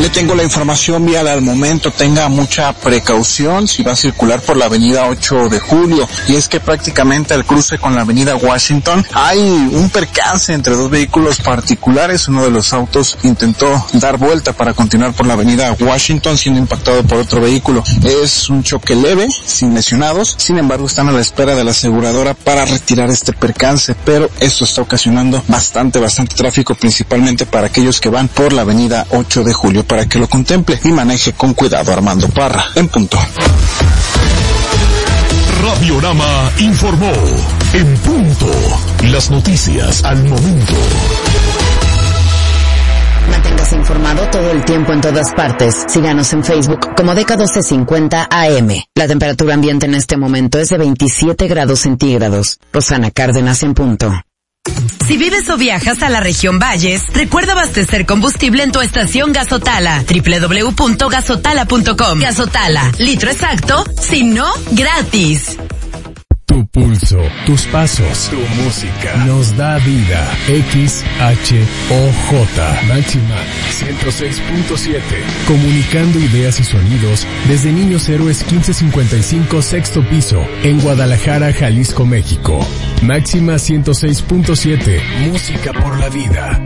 Le tengo la información vial al momento, tenga mucha precaución si va a circular por la avenida 8 de julio, y es que prácticamente al cruce con la avenida Washington hay un percance entre dos vehículos particulares. Uno de los autos intentó dar vuelta para continuar por la avenida Washington siendo impactado por otro vehículo. Es un choque leve, sin lesionados, sin embargo están a la espera de la aseguradora para retirar este percance, pero esto está ocasionando bastante tráfico, principalmente para aquellos que van por la avenida 8 de julio, para que lo contemple y maneje con cuidado. Armando Parra, en punto. Radiorama informó, en punto, las noticias al momento. Manténgase informado todo el tiempo en todas partes. Síganos en Facebook como DECA 1250 AM. La temperatura ambiente en este momento es de 27 grados centígrados. Rosana Cárdenas, en punto. Si vives o viajas a la región Valles, recuerda abastecer combustible en tu estación Gasotala. www.gasotala.com. Gasotala, litro exacto, si no, gratis. Tu pulso, tus pasos, tu música nos da vida. XHOJ Máxima 106.7. Comunicando ideas y sonidos desde Niños Héroes 1555 sexto piso en Guadalajara, Jalisco, México. Máxima 106.7. Música por la vida.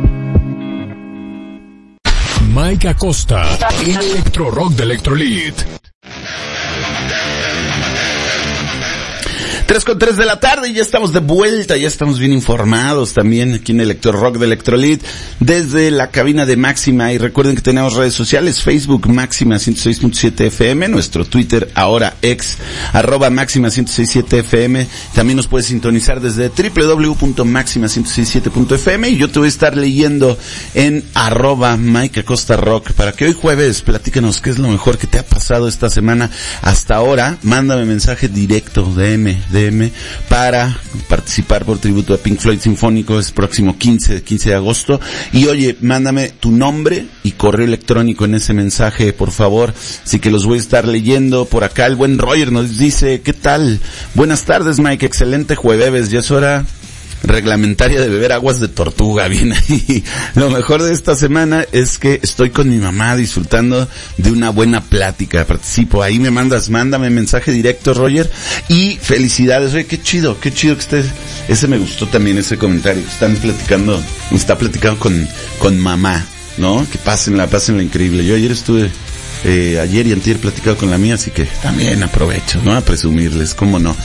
Mike Acosta, el Electro Rock de Electrolit. 3:03 de la tarde y ya estamos de vuelta, ya estamos bien informados también aquí en Electro Rock de Electrolit desde la cabina de Máxima. Y recuerden que tenemos redes sociales, Facebook Máxima 106.7 FM, nuestro Twitter ahora ex @Máxima 106.7 FM. También nos puedes sintonizar desde www.maxima167.fm y yo te voy a estar leyendo en @Mike Acosta Rock para que hoy jueves platícanos qué es lo mejor que te ha pasado esta semana hasta ahora. Mándame mensaje directo, DM para participar por tributo a Pink Floyd Sinfónico. Es próximo 15 de agosto. Y oye, mándame tu nombre y correo electrónico en ese mensaje, por favor. Así que los voy a estar leyendo por acá. El buen Roger nos dice, ¿qué tal? Buenas tardes, Mike. Excelente jueves. Ya es hora reglamentaria de beber aguas de tortuga. Bien ahí. Lo mejor de esta semana es que estoy con mi mamá disfrutando de una buena plática. Participo. Ahí mándame mensaje directo, Roger. Y felicidades. Oye, qué chido que estés. Ese me gustó también, ese comentario. Está platicando con mamá, ¿no? Que pásenla increíble. Yo ayer estuve ayer y antier platicado con la mía, así que también aprovecho, ¿no? A presumirles, cómo no.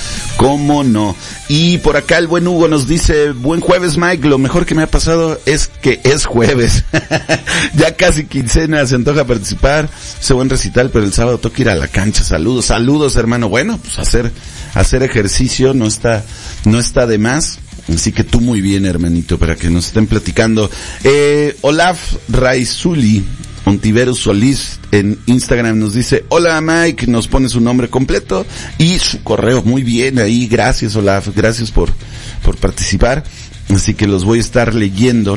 Y por acá el buen Hugo nos dice, buen jueves, Mike, lo mejor que me ha pasado es que es jueves. Ya casi quincena, se antoja participar, ese buen recital, pero el sábado toca ir a la cancha. Saludos, hermano. Bueno, pues hacer ejercicio no está de más. Así que tú muy bien, hermanito, para que nos estén platicando. Olaf Raizuli Ontiveros Solís en Instagram nos dice, hola Mike, nos pone su nombre completo y su correo. Muy bien ahí, gracias Olaf, gracias por participar. Así que los voy a estar leyendo.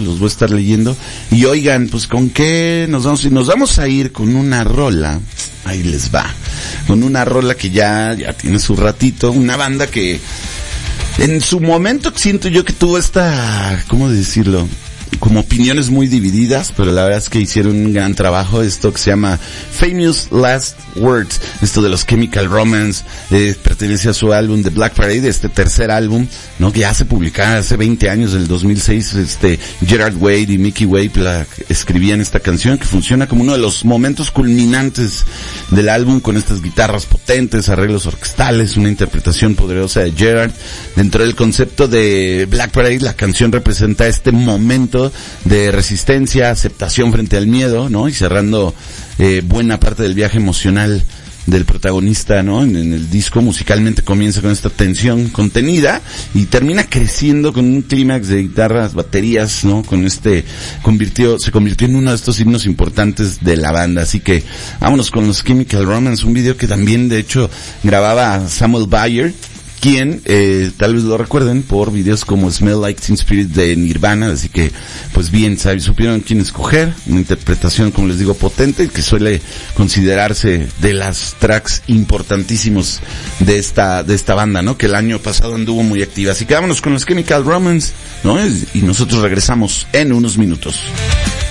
Y oigan, pues ¿con qué nos vamos a ir? Nos vamos a ir con una rola, ahí les va, con una rola que ya tiene su ratito, una banda que en su momento siento yo que tuvo esta, ¿cómo decirlo?, como opiniones muy divididas, pero la verdad es que hicieron un gran trabajo. Esto que se llama Famous Last Words, esto de los Chemical Romance, pertenece a su álbum The Black Parade, este tercer álbum, ¿no? Que ya se publicaba hace 20 años, del 2006, Gerard Way y Mickey Way escribían esta canción, que funciona como uno de los momentos culminantes del álbum, con estas guitarras potentes, arreglos orquestales, una interpretación poderosa de Gerard. Dentro del concepto de Black Parade, la canción representa este momento de resistencia, aceptación frente al miedo, ¿no? Y cerrando buena parte del viaje emocional del protagonista, ¿no? En el disco musicalmente comienza con esta tensión contenida y termina creciendo con un clímax de guitarras, baterías, ¿no? Se convirtió en uno de estos himnos importantes de la banda. Así que vámonos con los Chemical Romance, un video que también de hecho grababa Samuel Bayer, quien tal vez lo recuerden por videos como Smell Like Teen Spirit de Nirvana. Así que pues bien, supieron quién escoger, una interpretación, como les digo, potente, que suele considerarse de las tracks importantísimos de esta banda, ¿no? Que el año pasado anduvo muy activa. Así que vámonos con los Chemical Romance, ¿no? Y nosotros regresamos en unos minutos.